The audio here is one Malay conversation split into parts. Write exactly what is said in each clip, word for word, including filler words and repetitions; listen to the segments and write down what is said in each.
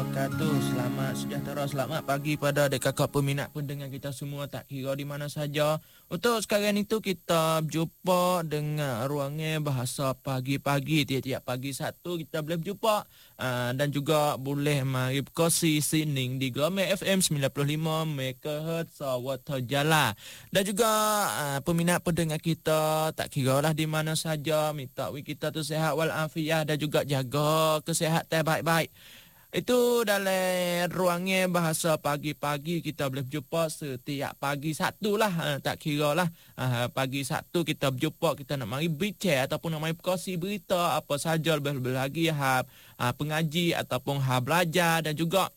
wabarakatuh. Selamat sejahtera, selamat pagi pada adik kakak peminat pendengar kita semua, tak kira di mana saja. Untuk sekarang itu kita berjumpa dengan ruangnya bahasa pagi-pagi. Tiap-tiap pagi satu kita boleh berjumpa uh, dan juga boleh mari berkongsi sining di Gelombang F M sembilan puluh lima megahertz Sawata Jala. Dan juga uh, peminat pendengar kita tak kira lah di mana saja, minta kita tu sihat walafiat dan juga jaga kesihatan baik-baik. Itu dalam ruangnya bahasa pagi-pagi kita boleh berjumpa setiap pagi satu lah. Ha, tak kira lah. Ha, pagi satu kita berjumpa, kita nak mari bincang ataupun nak mari berkongsi berita apa saja lebih-lebih lagi. Ha, ha, pengaji ataupun ha belajar dan juga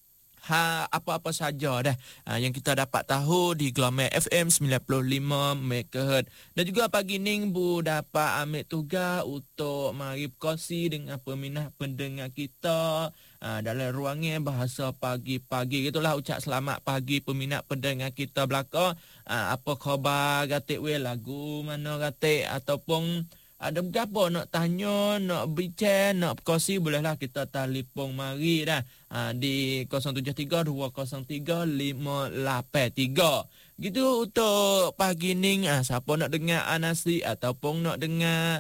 ha apa-apa saja dah ha, yang kita dapat tahu di Gelombang F M sembilan puluh lima megahertz. Dan juga pagi ni Bu dapat ambil tugas untuk mari berkongsi dengan peminat pendengar kita ha, dalam ruangnya bahasa pagi-pagi. Itulah ucap selamat pagi peminat pendengar kita belaka. Ha, apa khabar gatik we, lagu mana gatik ataupun ada berapa nak tanya, nak bincang, nak berkongsi, bolehlah kita telefon mari dah ha, di kosong tujuh tiga dua kosong tiga lima lapan tiga. Gitu untuk pagi ni, ha, siapa nak dengar anasi ataupun nak dengar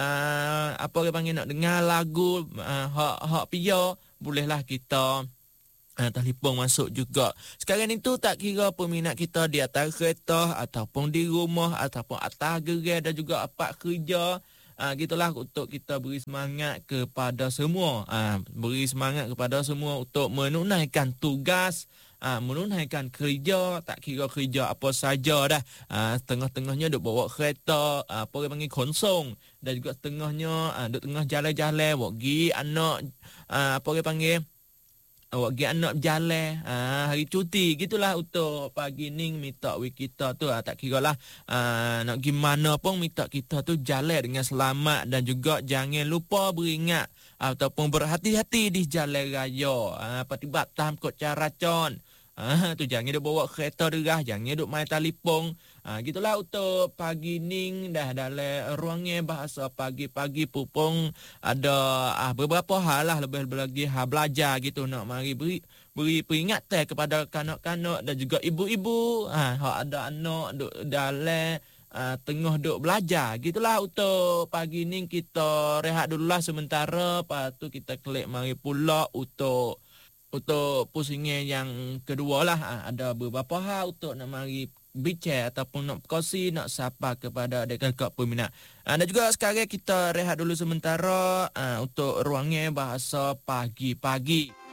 uh, apa dia panggil, nak dengar lagu uh, hak hak pia, bolehlah kita Uh, telefon masuk juga. Sekarang itu tak kira peminat kita di atas kereta ataupun di rumah ataupun atas gerai dan juga apa kerja. Uh, gitulah untuk kita beri semangat kepada semua. Uh, beri semangat kepada semua untuk menunaikan tugas, uh, menunaikan kerja, tak kira kerja apa saja dah. Uh, tengah-tengahnya duk bawa kereta, uh, apa dia panggil konsong. Dan juga setengahnya uh, duk tengah jalan-jalan, buat pergi anak, uh, apa dia panggil, awak pergi anak berjalan ha, hari cuti. Gitulah untuk pagi ni minta we kita tu ha, tak kira lah ha, nak gimana pun minta kita tu jalan dengan selamat dan juga jangan lupa beringat ataupun berhati-hati di jalan raya. Ha, patibat tam kot cara con. Ha, tu jangan duk bawa kereta derah, jangan duk main telefon. Ha, gitulah untuk pagi ni dah dalam ruangnya bahasa pagi-pagi pupung ada ah, beberapa hal lah lebih-lebih lagi ha, belajar gitu nak mari beri beri peringatan kepada kanak-kanak dan juga ibu-ibu ha, hak ada anak duk dalam uh, tengah duk belajar. Gitulah untuk pagi ni kita rehat dululah sementara, lepas tu kita klik mari pula untuk Untuk pusingnya yang kedua lah, ada beberapa hal untuk nak mari bincang ataupun nak berkongsi, nak sapa kepada adik kakak peminat. Dan juga sekarang kita rehat dulu sementara untuk ruangnya bahasa pagi-pagi.